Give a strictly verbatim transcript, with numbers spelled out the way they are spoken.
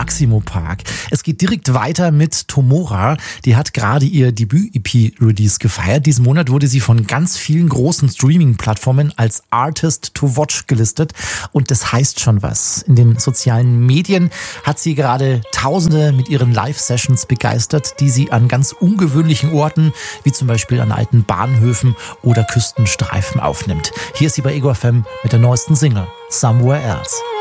Maximo Park. Es geht direkt weiter mit Tomora. Die hat gerade ihr Debüt-E P-Release gefeiert. Diesen Monat wurde sie von ganz vielen großen Streaming-Plattformen als Artist to Watch gelistet. Und das heißt schon was. In den sozialen Medien hat sie gerade Tausende mit ihren Live-Sessions begeistert, die sie an ganz ungewöhnlichen Orten, wie zum Beispiel an alten Bahnhöfen oder Küstenstreifen aufnimmt. Hier ist sie bei Ego F M mit der neuesten Single Somewhere Else.